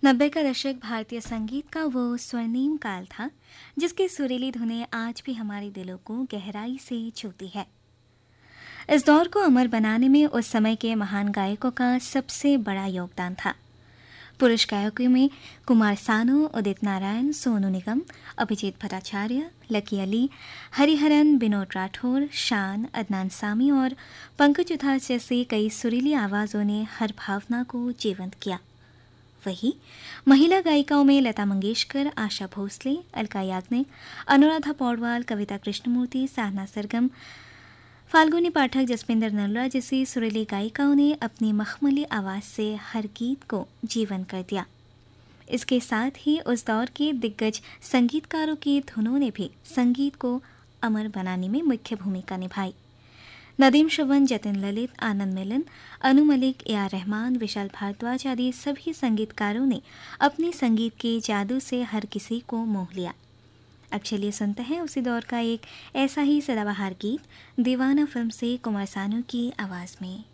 90 का दशक भारतीय संगीत का वो स्वर्णिम काल था जिसकी सुरीली धुनें आज भी हमारे दिलों को गहराई से छूती है। इस दौर को अमर बनाने में उस समय के महान गायकों का सबसे बड़ा योगदान था। पुरुष गायकों में कुमार सानू, उदित नारायण, सोनू निगम, अभिजीत भट्टाचार्य, लकी अली, हरिहरन, विनोद राठौर, शान, अदनान सामी और पंकज उधास जैसे कई सुरीली आवाज़ों ने हर भावना को जीवंत किया। वही महिला गायिकाओं में लता मंगेशकर, आशा भोसले, अलका याग्निक, अनुराधा पौडवाल, कविता कृष्णमूर्ति, साधना सरगम, फाल्गुनी पाठक, जसविंदर नल्ला जैसी सुरीली गायिकाओं ने अपनी मखमली आवाज़ से हर गीत को जीवन कर दिया। इसके साथ ही उस दौर के दिग्गज संगीतकारों की धुनों ने भी संगीत को अमर बनाने में मुख्य भूमिका निभाई। नदीम श्रवण, जतिन ललित, आनंद मिलन, अनु मलिक, ए आर रहमान, विशाल भारद्वाज आदि सभी संगीतकारों ने अपने संगीत के जादू से हर किसी को मोह लिया। अब चलिए सुनते हैं उसी दौर का एक ऐसा ही सदाबहार गीत, दीवाना फिल्म से कुमार सानू की आवाज़ में।